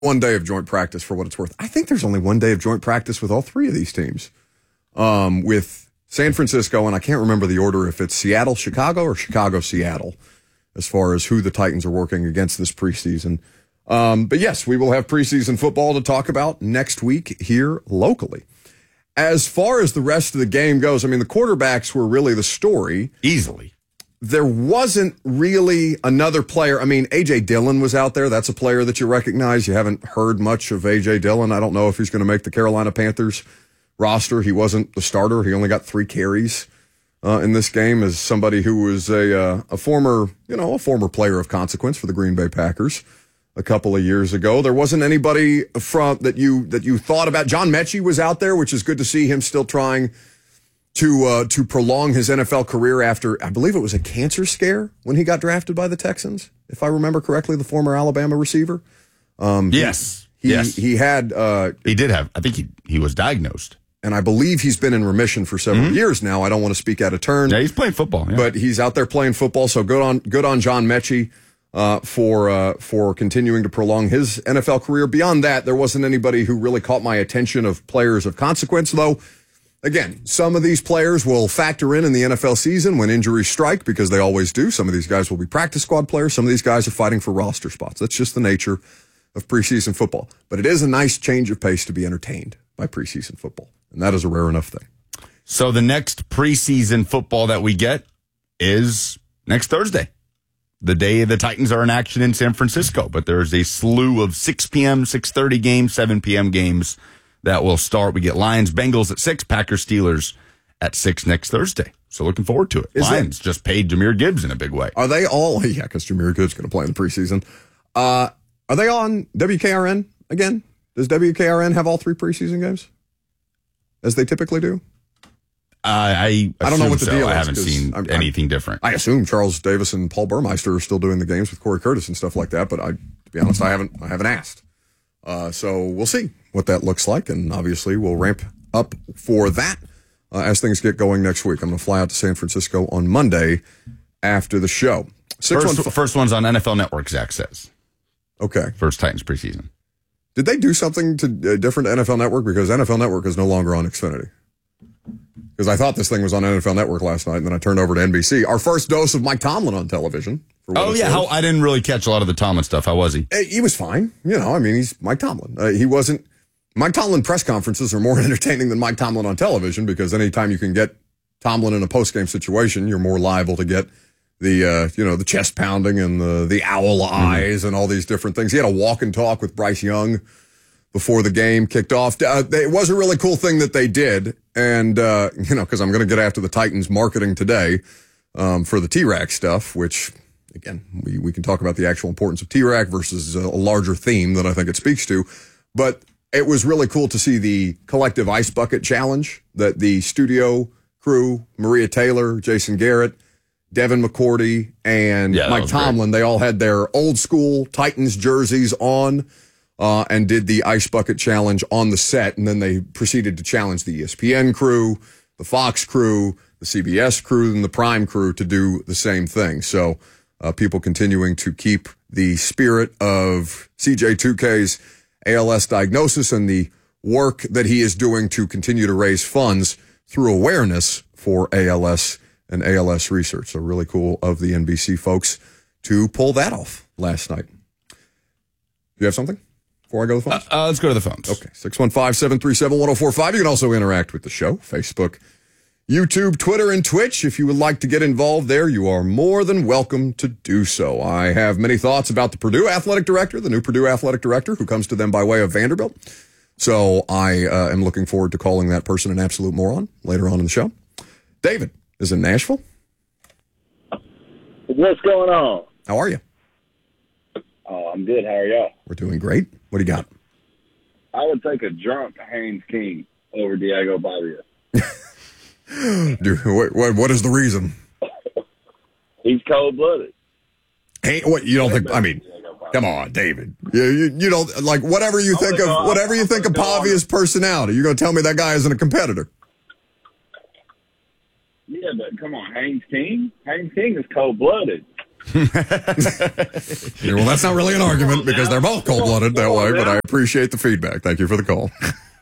one day of joint practice for what it's worth. I think there's only one day of joint practice with all three of these teams. With San Francisco, and I can't remember the order if it's Seattle, Chicago, or Chicago, Seattle, as far as who the Titans are working against this preseason. But yes, we will have preseason football to talk about next week here locally. As far as the rest of the game goes, I mean, the quarterbacks were really the story. Easily. There wasn't really another player. I mean, A.J. Dillon was out there. That's a player that you recognize. You haven't heard much of A.J. Dillon. I don't know if he's going to make the Carolina Panthers roster. He wasn't the starter. He only got 3 carries in this game as somebody who was a former player of consequence for the Green Bay Packers a couple of years ago. There wasn't anybody from that you thought about. John Mechie was out there, which is good to see him still trying to prolong his NFL career after, I believe it was a cancer scare when he got drafted by the Texans, if I remember correctly, the former Alabama receiver. Yes. He had. He did have. I think he was diagnosed. And I believe he's been in remission for several years now. I don't want to speak out of turn. Yeah, he's playing football. Yeah. But he's out there playing football, so good on John Mechie for continuing to prolong his NFL career. Beyond that, there wasn't anybody who really caught my attention of players of consequence, though. Again, some of these players will factor in the NFL season when injuries strike, because they always do. Some of these guys will be practice squad players. Some of these guys are fighting for roster spots. That's just the nature of preseason football. But it is a nice change of pace to be entertained by preseason football, and that is a rare enough thing. So the next preseason football that we get is next Thursday, the day the Titans are in action in San Francisco. But there's a slew of 6 p.m., 6:30 games, 7 p.m. games that will start. We get Lions, Bengals at 6, Packers, Steelers at 6 next Thursday. So looking forward to it. Lions just paid Jahmyr Gibbs in a big way. Are they all? Yeah, because Jahmyr Gibbs is going to play in the preseason. Are they on WKRN again? Does WKRN have all 3 preseason games, as they typically do? I don't know what the deal is. I haven't seen anything different. I assume Charles Davis and Paul Burmeister are still doing the games with Corey Curtis and stuff like that, but to be honest, I haven't asked. So we'll see what that looks like, and obviously we'll ramp up for that as things get going next week. I'm going to fly out to San Francisco on Monday after the show. First one's on NFL Network, Zach says. Okay. First Titans preseason. Did they do something different to NFL Network? Because NFL Network is no longer on Xfinity. Because I thought this thing was on NFL Network last night, and then I turned over to NBC. Our first dose of Mike Tomlin on television. Oh, yeah. I didn't really catch a lot of the Tomlin stuff. How was he? He was fine. He's Mike Tomlin. He wasn't. Mike Tomlin press conferences are more entertaining than Mike Tomlin on television, because anytime you can get Tomlin in a post-game situation, you're more liable to get the chest pounding and the owl eyes and all these different things. He had a walk and talk with Bryce Young before the game kicked off. It was a really cool thing that they did. And, because I'm going to get after the Titans marketing today for the T-Rack stuff, which, again, we can talk about the actual importance of T-Rack versus a larger theme that I think it speaks to. But it was really cool to see the collective ice bucket challenge that the studio crew, Maria Taylor, Jason Garrett, Devin McCourty, and Mike Tomlin, they all had their old school Titans jerseys on and did the ice bucket challenge on the set. And then they proceeded to challenge the ESPN crew, the Fox crew, the CBS crew, and the Prime crew to do the same thing. So people continuing to keep the spirit of CJ2K's ALS diagnosis and the work that he is doing to continue to raise funds through awareness for ALS and ALS research. So really cool of the NBC folks to pull that off last night. Do you have something before I go to the phones? Let's go to the phones. Okay, 615-737-1045. You can also interact with the show, Facebook, YouTube, Twitter, and Twitch. If you would like to get involved there, you are more than welcome to do so. I have many thoughts about the Purdue athletic director, the new Purdue athletic director, who comes to them by way of Vanderbilt. So I am looking forward to calling that person an absolute moron later on in the show. David is in Nashville. What's going on? How are you? Oh, I'm good. How are y'all? We're doing great. What do you got? I would take a drunk Haynes King over Diego Babia. Dude, what is the reason? He's cold-blooded. Hey, what you don't think? I mean, come on, David. You don't like whatever you think of Pavia's personality. You're going to tell me that guy isn't a competitor? Yeah, but come on, Haynes King. Haynes King is cold-blooded. Well, that's not really an argument because they're both cold-blooded that way, but I appreciate the feedback. Thank you for the call.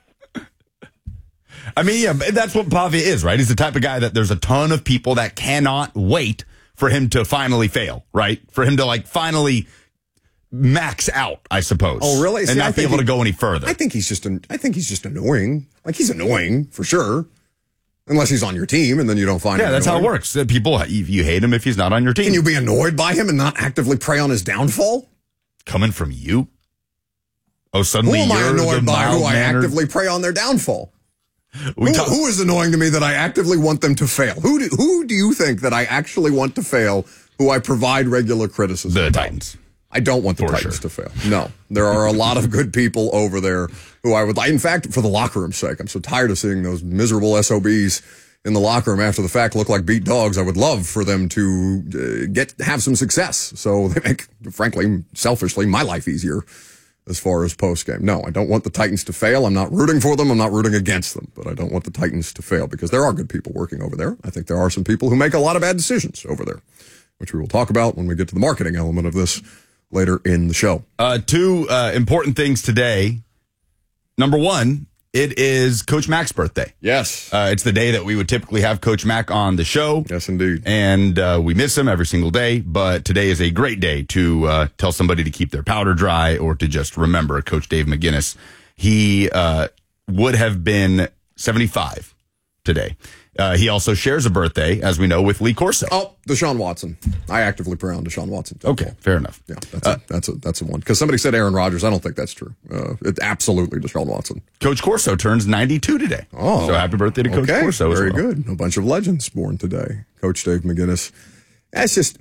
I mean, yeah, that's what Pavia is, right? He's the type of guy that there's a ton of people that cannot wait for him to finally fail, right? For him to like finally max out, I suppose. Oh, really? And not be able to go any further. I think he's just annoying. Like, he's annoying for sure. Unless he's on your team and then you don't find him. Yeah, that's how it works. People, you hate him if he's not on your team. Can you be annoyed by him and not actively prey on his downfall? Coming from you? Oh, suddenly who am I you're annoyed by who I mild-mannered- actively prey on their downfall? Who is annoying to me that I actively want them to fail? Who do you think that I actually want to fail, who I provide regular criticism The about? Titans. I don't want the Titans to fail. No. There are a lot of good people over there who I would like. In fact, for the locker room's sake, I'm so tired of seeing those miserable SOBs in the locker room after the fact look like beat dogs. I would love for them to have some success. So they make, frankly, selfishly, my life easier as far as post-game. No, I don't want the Titans to fail. I'm not rooting for them. I'm not rooting against them. But I don't want the Titans to fail because there are good people working over there. I think there are some people who make a lot of bad decisions over there, which we will talk about when we get to the marketing element of this later in the show. Two important things today. Number one, it is Coach Mac's birthday. Yes. It's the day that we would typically have Coach Mac on the show. Yes, indeed. And we miss him every single day, but today is a great day to tell somebody to keep their powder dry or to just remember Coach Dave McGinnis. He would have been 75 today. He also shares a birthday, as we know, with Lee Corso. Oh, Deshaun Watson. I actively pray on Deshaun Watson. Okay, fair enough. Yeah, that's a one. Because somebody said Aaron Rodgers. I don't think that's true. It's absolutely Deshaun Watson. Coach Corso turns 92 today. Oh, so happy birthday to Coach Corso. Very as well. good. A bunch of legends born today. Coach Dave McGinnis. That's just.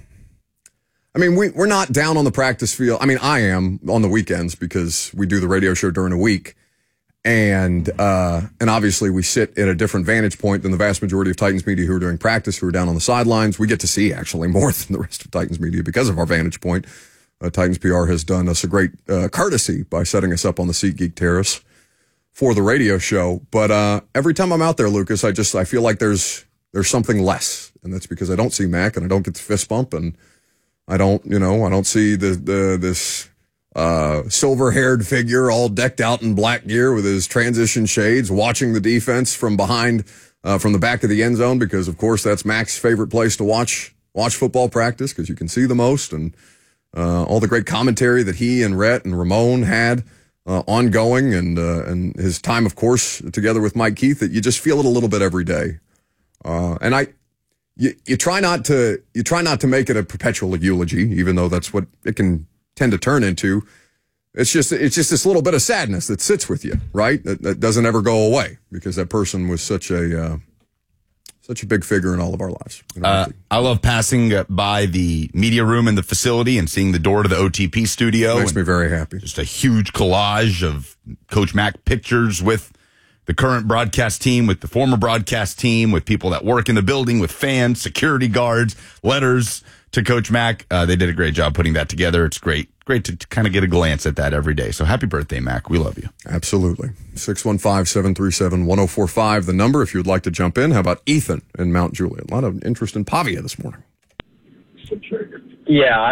I mean, we're not down on the practice field. I mean, I am on the weekends because we do the radio show during the week. And obviously we sit at a different vantage point than the vast majority of Titans media who are doing practice, who are down on the sidelines. We get to see actually more than the rest of Titans media because of our vantage point. Titans PR has done us a great courtesy by setting us up on the SeatGeek Terrace for the radio show. But every time I'm out there, Lucas, I feel like there's something less, and that's because I don't see Mac and I don't get the fist bump, and I don't see this silver-haired figure all decked out in black gear with his transition shades, watching the defense from behind, from the back of the end zone, because of course that's Mac's favorite place to watch football practice because you can see the most, and all the great commentary that he and Rhett and Ramon had ongoing, and his time, of course, together with Mike Keith, that you just feel it a little bit every day. And you try not to make it a perpetual eulogy, even though that's what it can tend to turn into. It's just this little bit of sadness that sits with you, right? That doesn't ever go away because that person was such a big figure in all of our lives. I love passing by the media room in the facility and seeing the door to the OTP studio. Makes me very happy. Just a huge collage of Coach Mac pictures with the current broadcast team, with the former broadcast team, with people that work in the building, with fans, security guards, letters to Coach Mac. They did a great job putting that together. It's great to kind of get a glance at that every day. So happy birthday, Mac. We love you. Absolutely. 615-737-1045, the number if you'd like to jump in. How about Ethan in Mount Juliet? A lot of interest in Pavia this morning. Yeah,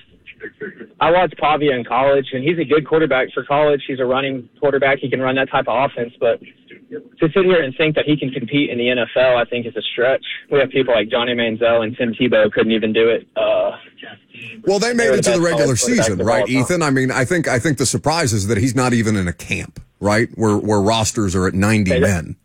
I watched Pavia in college, and he's a good quarterback for college. He's a running quarterback. He can run that type of offense, but to sit here and think that he can compete in the NFL, I think is a stretch. We have people like Johnny Manziel and Tim Tebow couldn't even do it. Well, they made it to the regular season, right, Ethan? I mean, I think the surprise is that he's not even in a camp, right, where rosters are at 90 men.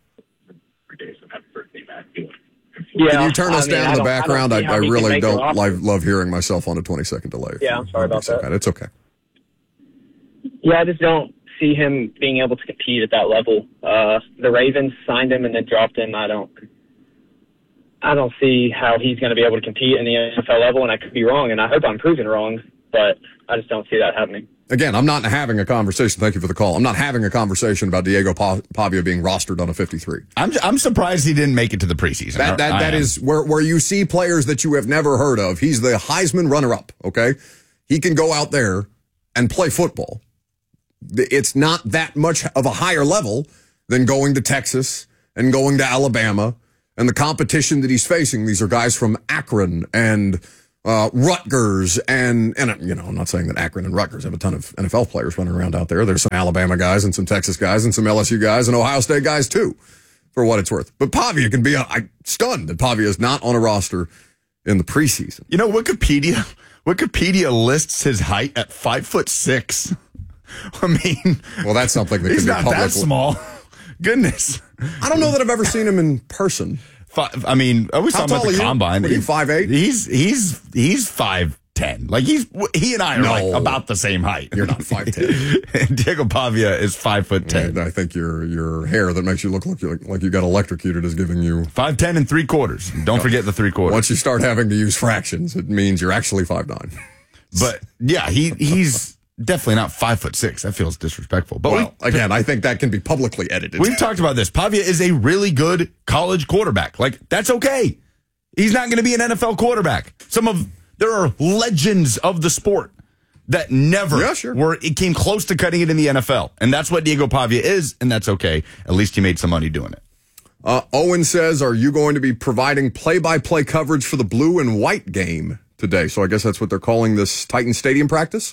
Yeah, can you turn us down in the background? I really don't love hearing myself on a 20-second delay. Yeah, I'm sorry about that. It's okay. Yeah, I just don't see him being able to compete at that level. The Ravens signed him and then dropped him. I don't see how he's going to be able to compete in the NFL level, and I could be wrong, and I hope I'm proven wrong, but I just don't see that happening. Again, I'm not having a conversation. Thank you for the call. I'm not having a conversation about Diego Pavia being rostered on a 53. I'm surprised he didn't make it to the preseason. That is where you see players that you have never heard of. He's the Heisman runner-up, okay? He can go out there and play football. It's not that much of a higher level than going to Texas and going to Alabama and the competition that he's facing. These are guys from Akron and Rutgers, and I'm not saying that Akron and Rutgers have a ton of NFL players running around out there. There's some Alabama guys and some Texas guys and some LSU guys and Ohio State guys too, for what it's worth. But Pavia can be I'm stunned that Pavia is not on a roster in the preseason. Wikipedia lists his height at 5'6". I mean, well, that's something that he's can be not that small. Goodness, I don't know that I've ever seen him in person. I mean, I was talking about the combine. Are you 5'8"? He's 5'10". Like he and I are about the same height. You're not 5'10". Diego Pavia is 5'10". I think your hair that makes you look like you got electrocuted is giving you 5'10" and 3/4. Don't forget the 3/4. Once you start having to use fractions, it means you're actually 5'9". But yeah, he's definitely not 5'6". That feels disrespectful. But again, I think that can be publicly edited. We've talked about this. Pavia is a really good college quarterback. Like, that's okay. He's not going to be an NFL quarterback. There are legends of the sport that never it came close to cutting it in the NFL. And that's what Diego Pavia is, and that's okay. At least he made some money doing it. Owen says, are you going to be providing play-by-play coverage for the blue and white game today? So I guess that's what they're calling this Titan Stadium practice.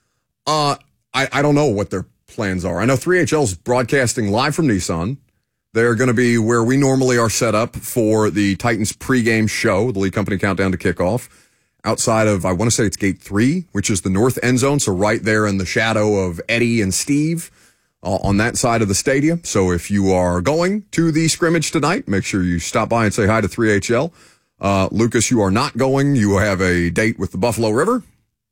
I don't know what their plans are. I know 3HL's broadcasting live from Nissan. They're going to be where we normally are set up for the Titans pregame show, the Lee Company Countdown to Kickoff, outside of, I want to say it's Gate 3, which is the north end zone, so right there in the shadow of Eddie and Steve on that side of the stadium. So if you are going to the scrimmage tonight, make sure you stop by and say hi to 3HL. Lucas, you are not going. You have a date with the Buffalo River.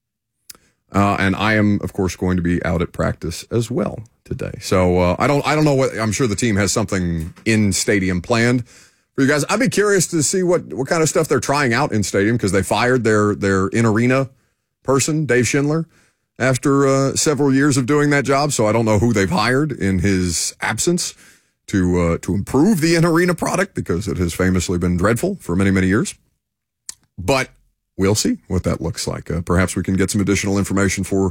And I am, of course, going to be out at practice as well today. So I don't know what. I'm sure the team has something in stadium planned for you guys. I'd be curious to see what kind of stuff they're trying out in stadium, because they fired their in arena person, Dave Schindler, after several years of doing that job. So I don't know who they've hired in his absence to improve the in arena product, because it has famously been dreadful for many, many years. But we'll see what that looks like. Perhaps we can get some additional information for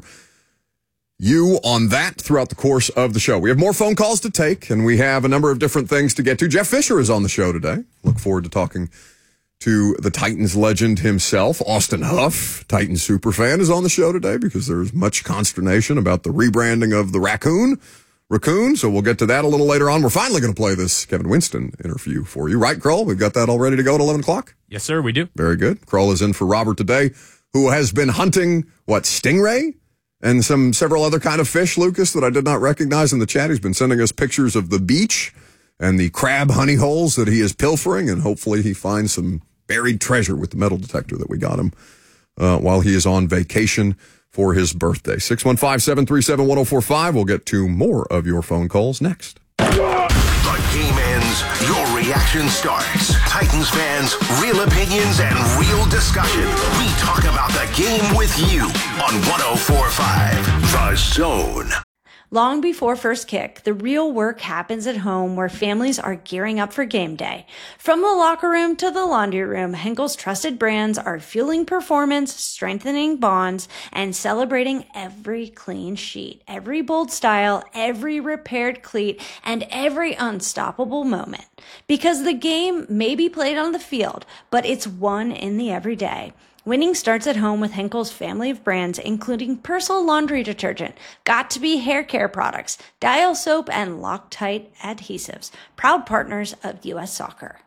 you on that throughout the course of the show. We have more phone calls to take, and we have a number of different things to get to. Jeff Fisher is on the show today. Look forward to talking to the Titans legend himself. Austin Huff, Titans superfan, is on the show today because there's much consternation about the rebranding of the Raccoon. So we'll get to that a little later on. We're finally going to play this Kevin Winston interview for you. Right, Kroll? We've got that all ready to go at 11 o'clock? Yes, sir, we do. Very good. Kroll is in for Robert today, who has been hunting, stingray? And several other kind of fish, Lucas, that I did not recognize in the chat. He's been sending us pictures of the beach and the crab honey holes that he is pilfering, and hopefully he finds some buried treasure with the metal detector that we got him while he is on vacation for his birthday. 615-737-1045. We'll get to more of your phone calls next. The game ends, your reaction starts. Titans fans, real opinions, and real discussion. We talk about the game with you on 104.5 The Zone. Long before first kick, the real work happens at home where families are gearing up for game day. From the locker room to the laundry room, Henkel's trusted brands are fueling performance, strengthening bonds, and celebrating every clean sheet, every bold style, every repaired cleat, and every unstoppable moment. Because the game may be played on the field, but it's won in the everyday. Winning starts at home with Henkel's family of brands, including Persil laundry detergent, Got2b hair care products, Dial soap, and Loctite adhesives. Proud partners of U.S. Soccer.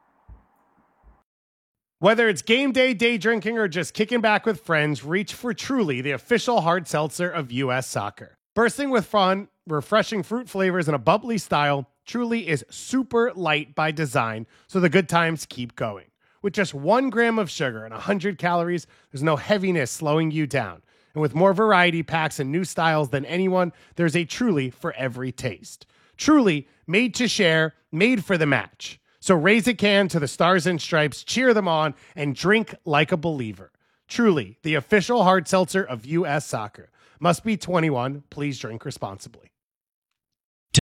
Whether it's game day, day drinking, or just kicking back with friends, reach for Truly, the official hard seltzer of U.S. Soccer. Bursting with fun, refreshing fruit flavors, and a bubbly style, Truly is super light by design, so the good times keep going. With just 1 gram of sugar and 100 calories, there's no heaviness slowing you down. And with more variety packs and new styles than anyone, there's a Truly for every taste. Truly, made to share, made for the match. So raise a can to the Stars and Stripes, cheer them on, and drink like a believer. Truly, the official hard seltzer of U.S. Soccer. Must be 21. Please drink responsibly.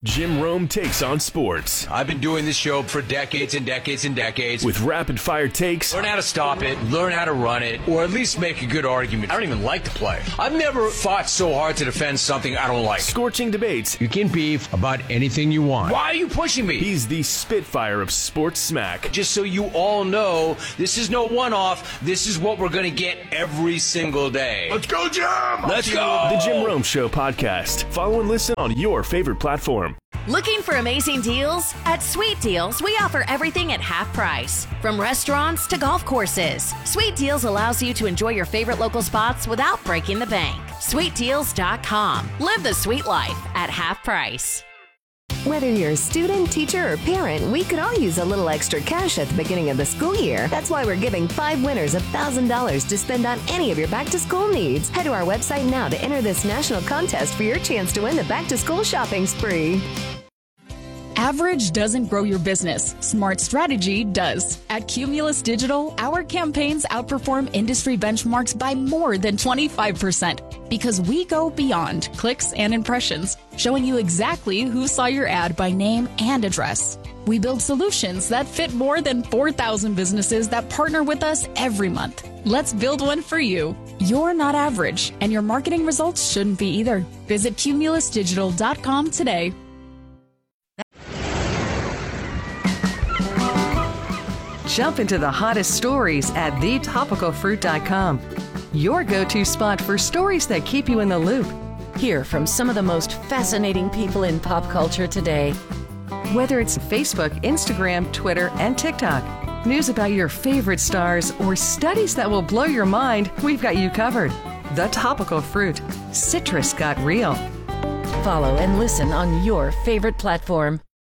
Jim Rome takes on sports. I've been doing this show for decades and decades and decades. With rapid-fire takes. Learn how to stop it, learn how to run it, or at least make a good argument. I don't even like the play. I've never fought so hard to defend something I don't like. Scorching debates. You can beef about anything you want. Why are you pushing me? He's the Spitfire of sports smack. Just so you all know, this is no one-off. This is what we're going to get every single day. Let's go, Jim! Let's go! The Jim Rome Show podcast. Follow and listen on your favorite platform. Looking for amazing deals? At Sweet Deals, we offer everything at half price. From restaurants to golf courses, Sweet Deals allows you to enjoy your favorite local spots without breaking the bank. SweetDeals.com. Live the sweet life at half price. Whether you're a student, teacher, or parent, we could all use a little extra cash at the beginning of the school year. That's why we're giving 5 winners $1,000 to spend on any of your back-to-school needs. Head to our website now to enter this national contest for your chance to win the back-to-school shopping spree. Average doesn't grow your business. Smart strategy does. At Cumulus Digital, our campaigns outperform industry benchmarks by more than 25% because we go beyond clicks and impressions, showing you exactly who saw your ad by name and address. We build solutions that fit more than 4,000 businesses that partner with us every month. Let's build one for you. You're not average, and your marketing results shouldn't be either. Visit cumulusdigital.com today. Jump into the hottest stories at thetopicalfruit.com. Your go-to spot for stories that keep you in the loop. Hear from some of the most fascinating people in pop culture today. Whether it's Facebook, Instagram, Twitter, and TikTok, news about your favorite stars, or studies that will blow your mind, we've got you covered. The Topical Fruit. Citrus got real. Follow and listen on your favorite platform.